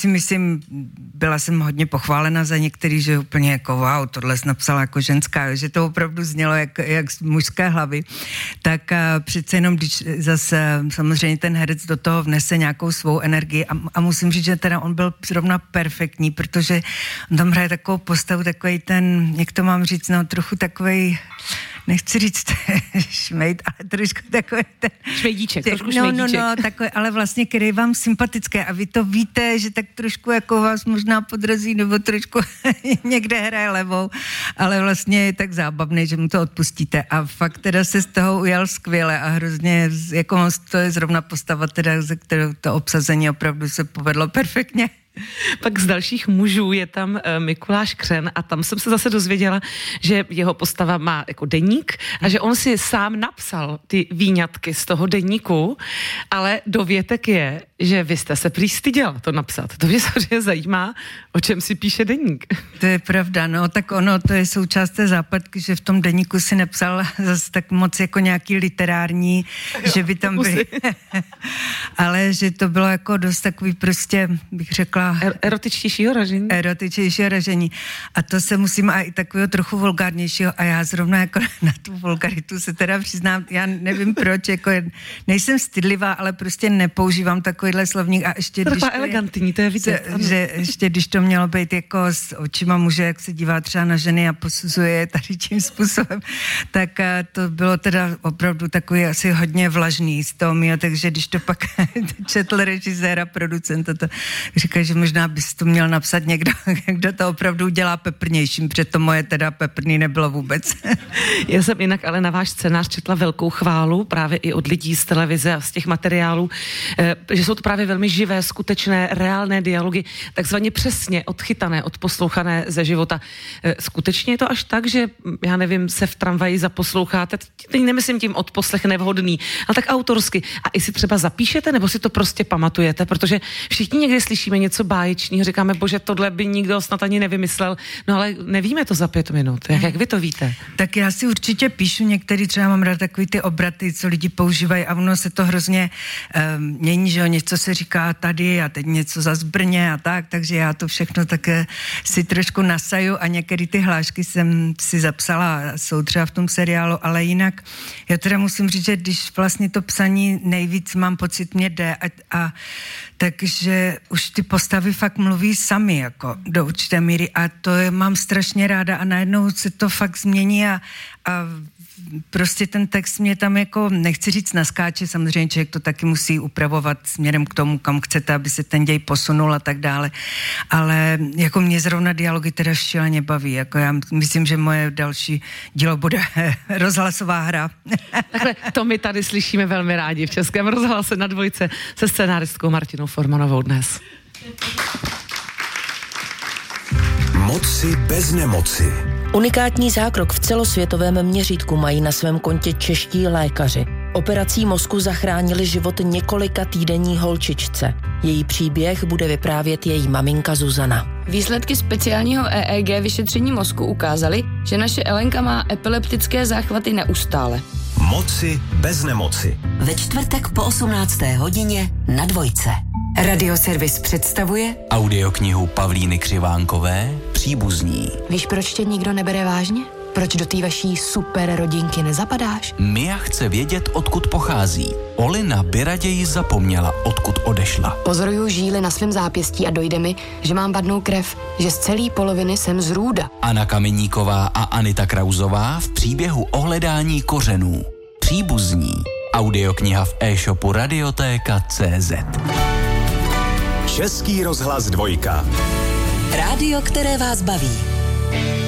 si myslím, byla jsem hodně pochválena za některý, že úplně jako wow, tohle jsi napsala jako ženská, že to opravdu znělo jak z mužské hlavy. Tak přece jenom, když zase samozřejmě ten herec do toho vnese nějakou svou energii a musím říct, že teda on byl zrovna perfektní, protože on tam hraje takovou postavu, takovej ten, jak to mám říct, no trochu takovej, nechci říct šmejd, ale trošku takový ten... Šmejdíček, trošku šmejdíček. No, takový, ale vlastně, který je vám sympatický a vy to víte, že tak trošku jako vás možná podrazí nebo trošku někde hraje levou, ale vlastně je tak zábavný, že mu to odpustíte a fakt teda se z toho ujal skvěle a hrozně, jako to je zrovna postava teda, ze kterou to obsazení opravdu se povedlo perfektně. Pak z dalších mužů je tam Mikuláš Křen a tam jsem se zase dozvěděla, že jeho postava má jako deník a že on si sám napsal ty výňatky z toho deníku, ale dovětek je, že vy jste se prý styděla to napsat. To mě samozřejmě zajímá, o čem si píše deník. To je pravda, no, tak ono, to je součást té západky, že v tom deníku si nepsal zase tak moc jako nějaký literární, jo, že by tam byly, ale že to bylo jako dost takový prostě, bych řekla, erotičtějšího ražení. A to se musím i takového trochu vulgárnějšího a já zrovna jako na tu vulgaritu se teda přiznám, já nevím proč, jako nejsem stydlivá, ale prostě nepoužívám takovýhle slovník a ještě když elegantní, to je vidět. Že ještě když to mělo být jako s očima muže, jak se dívá třeba na ženy a posuzuje je tady tím způsobem, tak to bylo teda opravdu takový asi hodně vlažný z toho mýho, takže když to pak četl režisér a producent, to říká, že možná bys to měl napsat někdo, kdo to opravdu dělá peprnějším, protože to moje teda peprný nebylo vůbec. Já jsem jinak ale na váš scénář četla velkou chválu právě i od lidí z televize a z těch materiálů, že jsou to právě velmi živé, skutečné, reálné dialogy, takzvaně přesně odchytané, odposlouchané ze života. Skutečně je to až tak, že, já nevím, se v tramvaji zaposloucháte, teď nemyslím tím odposlech nevhodný, ale tak autorsky. A i si třeba zapíšete, nebo si to prostě pamatujete, protože všichni někdy slyšíme něco báječného, říkáme, bože, tohle by nikdo snad ani nevymyslel, no ale nevíme to za 5 minut. Jak vy to víte? Tak já si určitě píšu, některý třeba mám rád takový ty obraty, co lidi používají a ono se to hrozně mění, že jo, něco se říká tady a teď něco za Brně a tak, takže já to všechno také si trošku nasaju a některé ty hlášky jsem si zapsala, jsou třeba v tom seriálu, ale jinak já teda musím říct, že když vlastně to psaní nejvíc mám pocit mě jde a takže už ty postavy fakt mluví sami jako do určité míry a to mám strašně ráda a najednou se to fakt změní a prostě ten text mě tam jako, nechci říct naskáče, samozřejmě člověk to taky musí upravovat směrem k tomu, kam chcete, aby se ten děj posunul a tak dále, ale jako mě zrovna dialogy teda šíleně baví, jako já myslím, že moje další dílo bude rozhlasová hra. Takhle, to my tady slyšíme velmi rádi v Českém rozhlase na Dvojce se scenáristkou Martinou Formanovou dnes. Moci bez nemoci. Unikátní zákrok v celosvětovém měřítku mají na svém kontě čeští lékaři. Operací mozku zachránili život několika týdenní holčičce. Její příběh bude vyprávět její maminka Zuzana. Výsledky speciálního EEG vyšetření mozku ukázaly, že naše Elenka má epileptické záchvaty neustále. Moci bez nemoci. Ve čtvrtek po 18. hodině na Dvojce. Radioservis představuje audioknihu Pavlíny Křivánkové Příbuzní. Víš, proč tě nikdo nebere vážně? Proč do té vaší super rodinky nezapadáš? Mia chce vědět, odkud pochází. Olina by raději zapomněla, odkud odešla. Pozoruju žíly na svém zápěstí a dojde mi, že mám vadnou krev, že z celé poloviny jsem z Růda. Anna Kameníková a Anita Krauzová v příběhu o hledání kořenů. Příbuzní. Audiokniha v e-shopu Radiotéka.cz. Český rozhlas Dvojka. rádio, které vás baví.